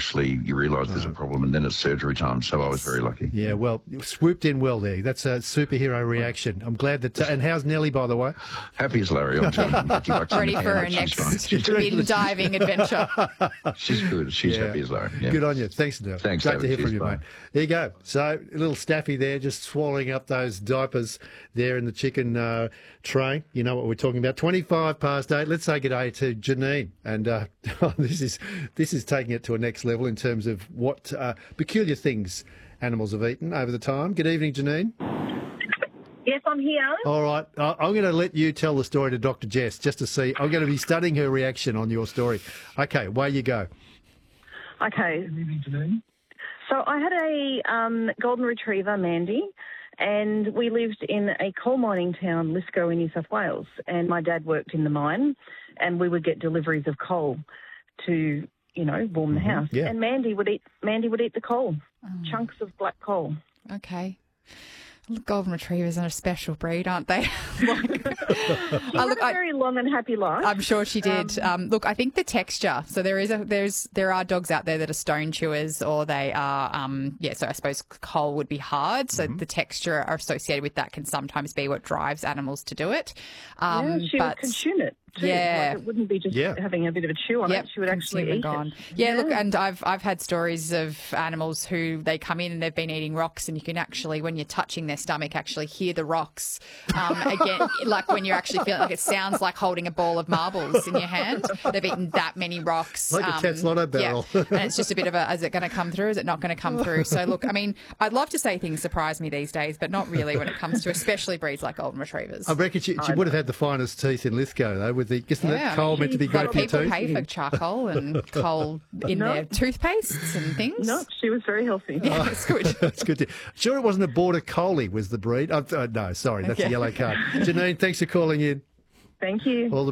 actually you realise there's a problem, and then it's surgery time. So I was very lucky. Yeah, well, you swooped in well there. That's a superhero reaction. I'm glad that... and how's Nellie, by the way? Happy as Larry. I'm telling you. Ready for her next bin diving adventure. She's good. She's happy as Larry. Yeah. Good on you. Thanks, Nell. Thanks, Great David. to hear Cheers, from you, bye. mate. There you go. So, a little Staffy there, just swallowing up those diapers there in the chicken tray. You know what we're talking about. 8:25. Let's say good day to Janine. And this is taking it to a next level in terms of what peculiar things animals have eaten over the time. Good evening, Janine. Yes, I'm here. All right. I'm going to let you tell the story to Dr. Jess just to see. I'm going to be studying her reaction on your story. Okay, away you go. Okay. So I had a golden retriever, Mandy, and we lived in a coal mining town, Lithgow in New South Wales, and my dad worked in the mine, and we would get deliveries of coal to, warm the house. Yeah. And Mandy would eat the coal, chunks of black coal. Okay. Golden retrievers are a special breed, aren't they? She had a very long and happy life. I'm sure she did. Look, I think the texture. So there are dogs out there that are stone chewers, or they are. So I suppose coal would be hard. So the texture associated with that can sometimes be what drives animals to do it. She would consume it too. Yeah. Like it wouldn't be just having a bit of a chew on it. She would actually eat it. Yeah, look, and I've had stories of animals who they come in and they've been eating rocks, and you can actually, when you're touching their stomach, actually hear the rocks. Again, like when you're actually feeling like it sounds like holding a ball of marbles in your hand. They've eaten that many rocks. Like a cat's lotto barrel. Yeah. And it's just a bit of is it going to come through? Is it not going to come through? So look, I mean, I'd love to say things surprise me these days, but not really when it comes to especially breeds like golden retrievers. I reckon she would have had the finest teeth in Lithgow, though, with isn't that coal meant to be great for your people teeth? pay for charcoal and coal in their toothpastes and things. No, she was very healthy. Yeah, that's good. That's good. Sure, it wasn't a border collie was the breed. No, sorry, that's a yellow card. Janine, thanks for calling in. Thank you. All the